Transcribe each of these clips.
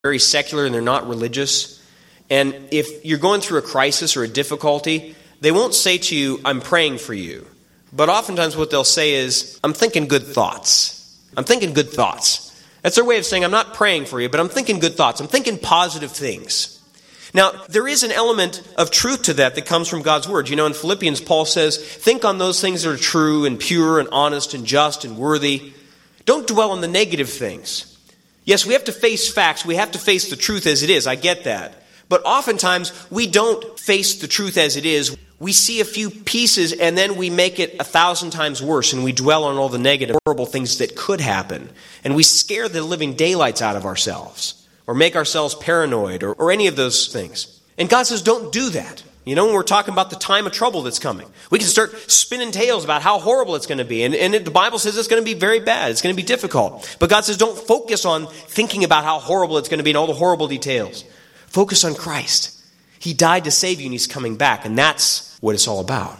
very secular and they're not religious. And if you're going through a crisis or a difficulty, they won't say to you, I'm praying for you. But oftentimes what they'll say is, I'm thinking good thoughts. I'm thinking good thoughts. That's their way of saying, I'm not praying for you, but I'm thinking good thoughts. I'm thinking positive things. Now, there is an element of truth to that comes from God's word. You know, in Philippians, Paul says, think on those things that are true and pure and honest and just and worthy. Don't dwell on the negative things. Yes, we have to face facts. We have to face the truth as it is. I get that. But oftentimes, we don't face the truth as it is. We see a few pieces and then we make it 1,000 times worse, and we dwell on all the negative, horrible things that could happen. And we scare the living daylights out of ourselves, or make ourselves paranoid, or any of those things. And God says, don't do that. You know, when we're talking about the time of trouble that's coming, we can start spinning tales about how horrible it's going to be. And the Bible says it's going to be very bad. It's going to be difficult. But God says, don't focus on thinking about how horrible it's going to be and all the horrible details. Focus on Christ. He died to save you and he's coming back. And that's what it's all about.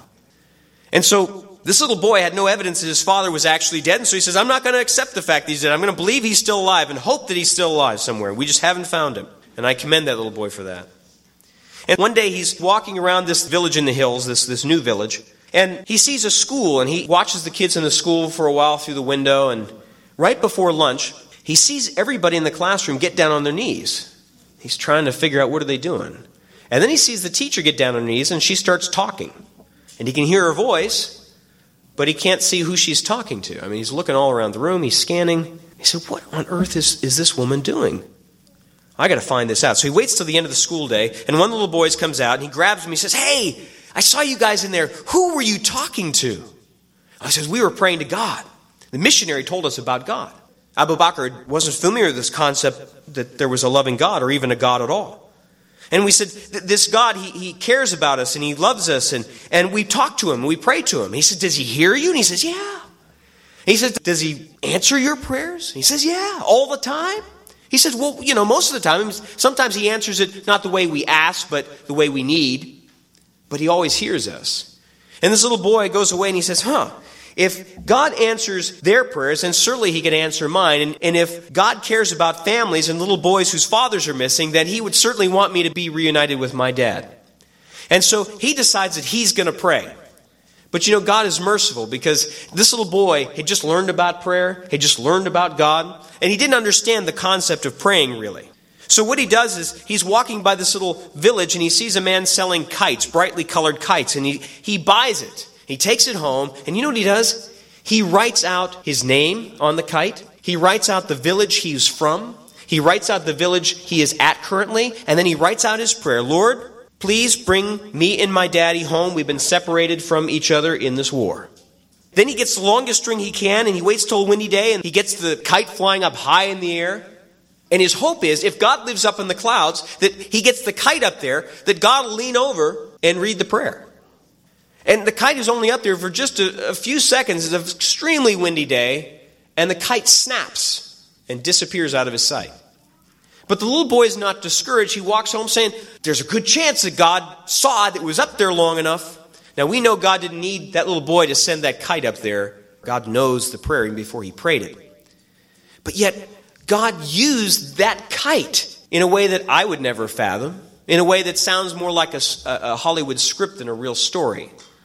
And so this little boy had no evidence that his father was actually dead. And so he says, I'm not going to accept the fact that he's dead. I'm going to believe he's still alive and hope that he's still alive somewhere. We just haven't found him. And I commend that little boy for that. And one day he's walking around this village in the hills, this new village, and he sees a school, and he watches the kids in the school for a while through the window, and right before lunch, he sees everybody in the classroom get down on their knees. He's trying to figure out what are they doing. And then he sees the teacher get down on her knees, and she starts talking. And he can hear her voice, but he can't see who she's talking to. I mean, he's looking all around the room, he's scanning. He said, what on earth is this woman doing? I got to find this out. So he waits till the end of the school day, and one of the little boys comes out, and he grabs him. He says, hey, I saw you guys in there. Who were you talking to? I says, we were praying to God. The missionary told us about God. Abu Bakr wasn't familiar with this concept that there was a loving God or even a God at all. And we said, this God, he cares about us and he loves us. And we talk to him, we pray to him. He said, does he hear you? And he says, yeah. He says, does he answer your prayers? He says, yeah, all the time. He says, well, you know, most of the time, sometimes he answers it not the way we ask, but the way we need. But he always hears us. And this little boy goes away and he says, if God answers their prayers, then certainly he can answer mine. And if God cares about families and little boys whose fathers are missing, then he would certainly want me to be reunited with my dad. And so he decides that he's going to pray. But you know, God is merciful because this little boy had just learned about prayer, had just learned about God, and he didn't understand the concept of praying really. So what he does is he's walking by this little village and he sees a man selling kites, brightly colored kites, and he buys it. He takes it home, and you know what he does? He writes out his name on the kite. He writes out the village he's from. He writes out the village he is at currently, and then he writes out his prayer. Lord, please bring me and my daddy home. We've been separated from each other in this war. Then he gets the longest string he can, and he waits till a windy day, and he gets the kite flying up high in the air. And his hope is, if God lives up in the clouds, that he gets the kite up there, that God will lean over and read the prayer. And the kite is only up there for just a few seconds. It's an extremely windy day, and the kite snaps and disappears out of his sight. But the little boy is not discouraged. He walks home saying, there's a good chance that God saw that it was up there long enough. Now we know God didn't need that little boy to send that kite up there. God knows the prayer even before he prayed it. But yet, God used that kite in a way that I would never fathom, in a way that sounds more like a Hollywood script than a real story.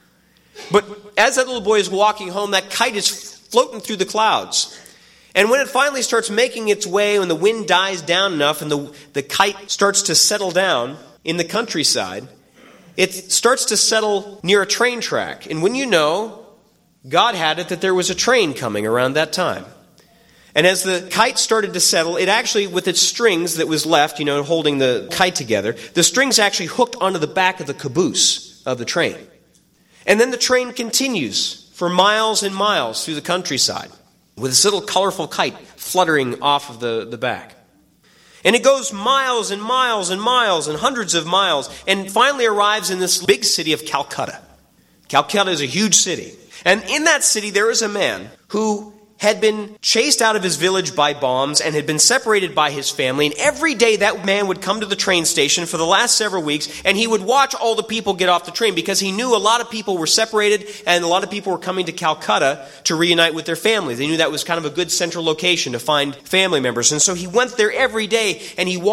But as that little boy is walking home, that kite is floating through the clouds. And when it finally starts making its way, when the wind dies down enough and the kite starts to settle down in the countryside, it starts to settle near a train track. And when you know, God had it that there was a train coming around that time. And as the kite started to settle, it actually, with its strings that was left, holding the kite together, the strings actually hooked onto the back of the caboose of the train. And then the train continues for miles and miles through the countryside with this little colorful kite fluttering off of the back. And it goes miles and miles and miles and hundreds of miles and finally arrives in this big city of Calcutta. Calcutta is a huge city. And in that city there is a man who had been chased out of his village by bombs and had been separated by his family. And every day that man would come to the train station for the last several weeks and he would watch all the people get off the train because he knew a lot of people were separated and a lot of people were coming to Calcutta to reunite with their families. They knew that was kind of a good central location to find family members. And so he went there every day and he